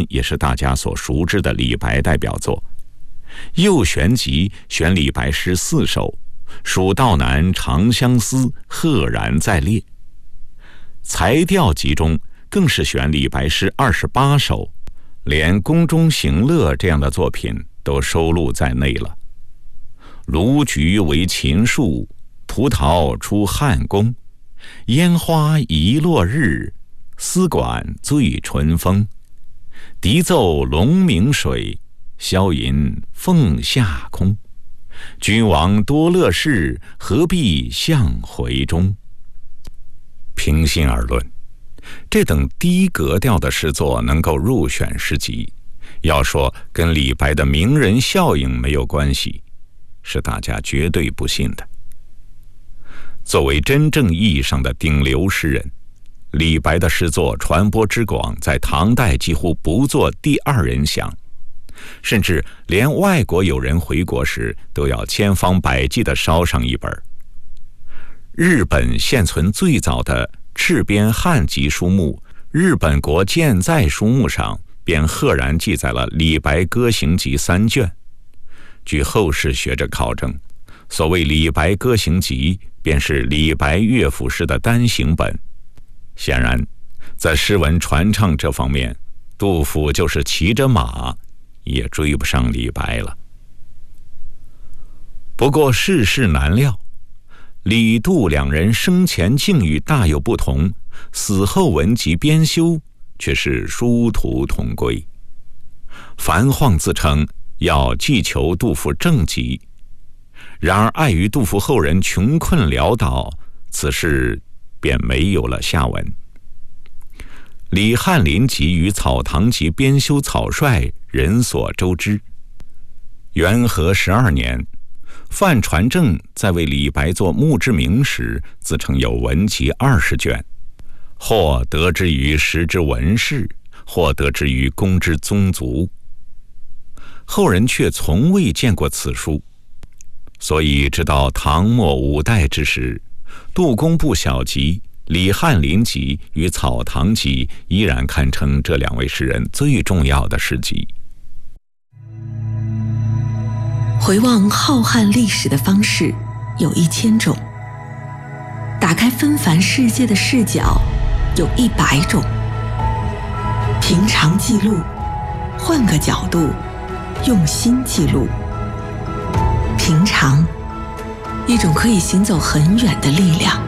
也是大家所熟知的李白代表作。右旋集选李白诗4首，蜀道难长相思，赫然在列。才调集中更是选李白诗28首，连宫中行乐这样的作品都收录在内了。卢橘为秦树，葡萄出汉宫，烟花一落日，丝管醉春风。笛奏龙鸣水，箫吟凤下空。君王多乐事，何必向回中。平心而论，这等低格调的诗作能够入选诗集，要说跟李白的名人效应没有关系，是大家绝对不信的。作为真正意义上的顶流诗人，李白的诗作传播之广，在唐代几乎不做第二人响，甚至连外国友人回国时都要千方百计地烧上一本。日本现存最早的赤边汉籍书目《日本国健在书目》上便赫然记载了李白歌行集3卷。据后世学者考证，所谓李白歌行集便是李白乐府诗的单行本。显然，在诗文传唱这方面，杜甫就是骑着马也追不上李白了。不过世事难料，李杜两人生前境遇大有不同，死后文集编修却是殊途同归。樊晃自称要寄求杜甫正集，然而碍于杜甫后人穷困潦倒，此事便没有了下文。李翰林集与草堂集编修草率，人所周知。元和12年，范传正在为李白作墓志铭时，自称有文集20卷，或得之于时之文士，或得之于公之宗族。后人却从未见过此书，所以直到唐末5代之时，杜工部小集、李翰林集与草堂集依然堪称这2位诗人最重要的诗集。 回望浩瀚历史的方式有1000种，打开纷繁世界的视角有100种。平常记录，换个角度，用心记录。平常，一种可以行走很远的力量。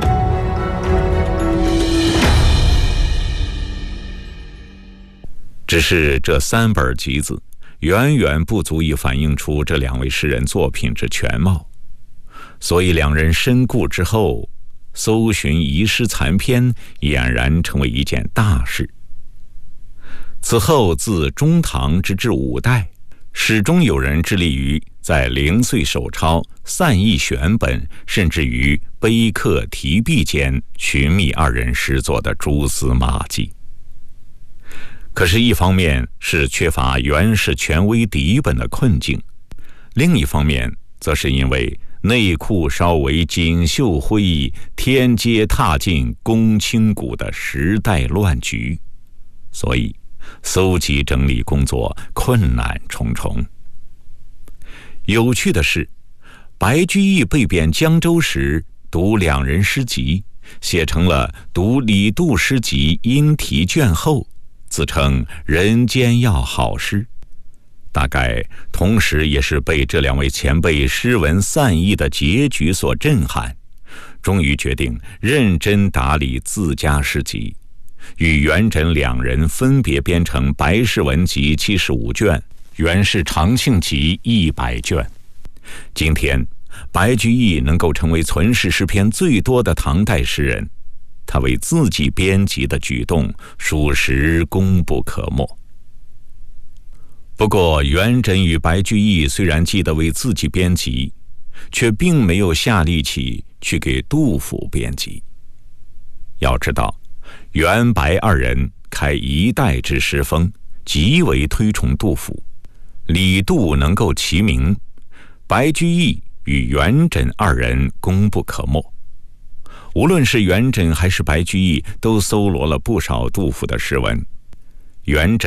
只是这3本集子远远不足以反映出这2位诗人作品之全貌，所以2人身故之后，搜寻遗失残篇俨然成为一件大事。此后自中唐直至5代，始终有人致力于在零碎手抄、散佚选本，甚至于碑刻题壁间寻觅2人诗作的蛛丝马迹。可是一方面是缺乏原始权威底本的困境，另一方面则是因为内库稍为锦绣辉，天阶踏进公卿谷的时代乱局，所以搜集整理工作困难重重。有趣的是，白居易被贬江州时读2人诗集，写成了读李杜诗集音题卷后，自称人间要好诗，大概同时也是被这2位前辈诗文散佚的结局所震撼，终于决定认真打理自家诗集，与元稹2人分别编成白氏文集75卷，元氏长庆集100卷。今天白居易能够成为存世诗篇最多的唐代诗人，他为自己编辑的举动属实功不可没。不过元稹与白居易虽然记得为自己编辑，却并没有下力气去给杜甫编辑。要知道，元白2人开一代之诗风，极为推崇杜甫，李杜能够齐名，白居易与元稹2人功不可没。无论是元稹还是白居易，都搜罗了不少杜甫的诗文。元稹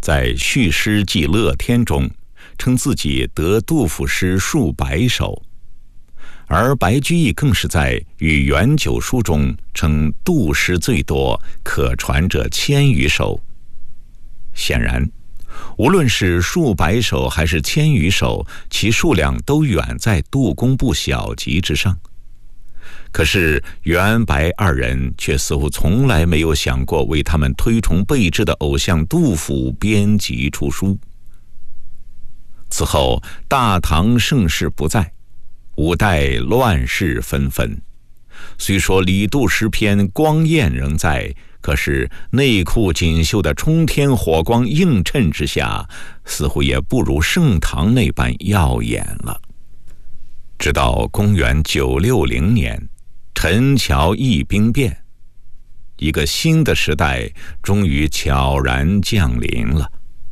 在续诗记乐天中称自己得杜甫诗数百首，而白居易更是在《与元九书》中称杜诗最多，可传者1000余首。显然，无论是数百首还是1000余首，其数量都远在杜工部小集之上。可是袁白二人却似乎从来没有想过为他们推崇备至的偶像杜甫编辑出书。此后大唐盛世不再，五代乱世纷纷。虽说李杜诗篇光艳仍在，可是内库锦绣的冲天火光映衬之下，似乎也不如盛唐那般耀眼了。直到公元960年，陈桥驿兵变，一个新的时代终于悄然降临了。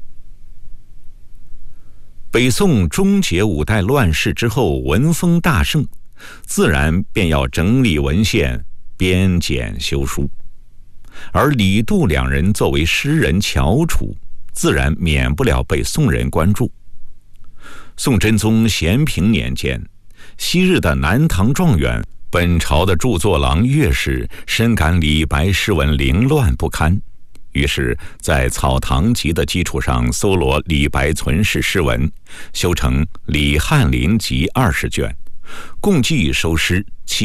北宋终结五代乱世之后，文风大盛，自然便要整理文献，编简修书。而李杜两人作为诗人翘楚，自然免不了被宋人关注。宋真宗咸平年间，昔日的南唐状元、本朝的著作郎乐士深感李白诗文凌乱不堪，于是在《草堂集》的基础上搜罗李白存世诗文，修成《李翰林集》20卷，共计收诗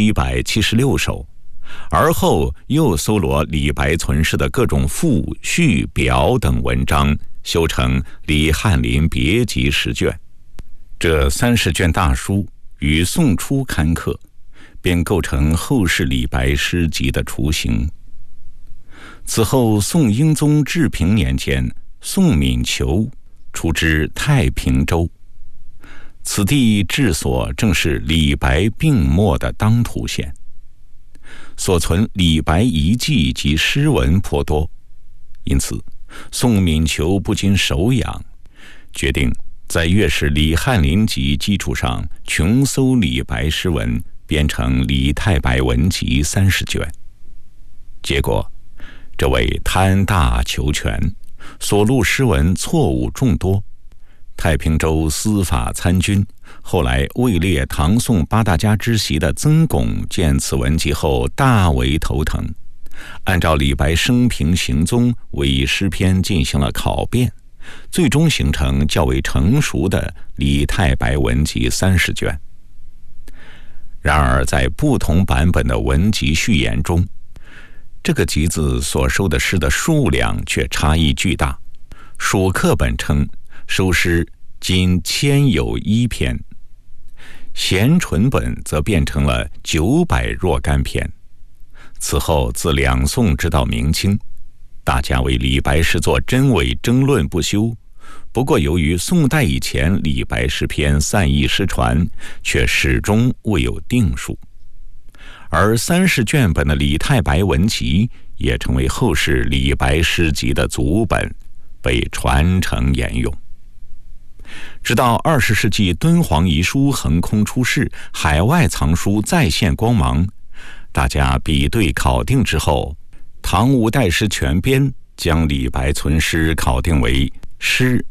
776首。而后又搜罗李白存世的各种赋、序、表等文章，修成《李翰林别集》10卷。这30卷大书与宋初刊刻，便构成后世李白诗集的雏形。此后宋英宗治平年间，宋敏求出知太平州，此地治所正是李白病没的当涂县，所存李白遗迹及诗文颇多，因此宋敏求不禁手痒，决定在乐士李翰林集基础上穷搜李白诗文，编成《李太白文集》30卷。结果这位贪大求全，所录诗文错误众多。太平州司法参军，后来位列唐宋8大家之席的曾巩见此文集后大为头疼，按照李白生平行踪为诗篇进行了考辨，最终形成较为成熟的《李太白文集》30卷。然而在不同版本的文集序言中，这个集子所收的诗的数量却差异巨大。蜀刻本称收诗仅1000有1篇，咸淳本则变成了900若干篇。此后自两宋直到明清，大家为李白诗作真伪争论不休。不过由于宋代以前李白诗篇散佚失传，却始终未有定数。而30卷本的李太白文集也成为后世李白诗集的祖本，被传承沿用。直到20世纪敦煌遗书横空出世，海外藏书再现光芒，大家比对考定之后，唐五代诗全编将李白存诗考定为诗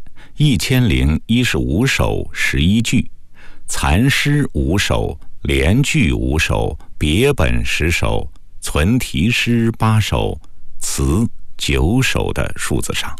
1015首11句，残诗5首，连句5首，别本10首，存题诗8首，词9首的数字上。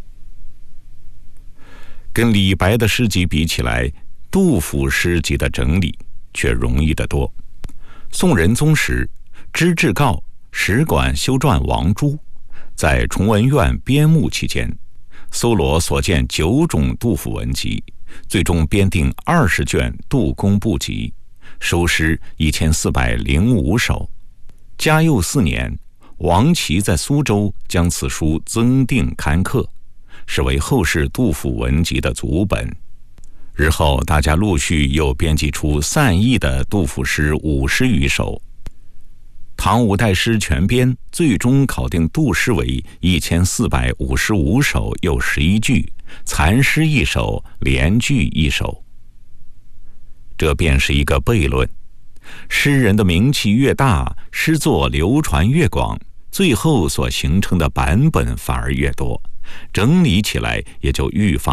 跟李白的诗集比起来，杜甫诗集的整理却容易得多。宋仁宗时，知制诰使馆修撰王朱在崇文院编目期间，搜罗所见9种杜甫文集，最终编定20卷杜工部集，收诗1405首。嘉佑4年，王琦在苏州将此书增订刊刻，是为后世杜甫文集的祖本。日后大家陆续又编辑出散佚的杜甫诗50余首。唐五代诗全编最终考定杜诗为1455首又11句，残诗1首，连句1首。这便是一个悖论，诗人的名气越大，诗作流传越广，最后所形成的版本反而越多， 整理起来也就愈发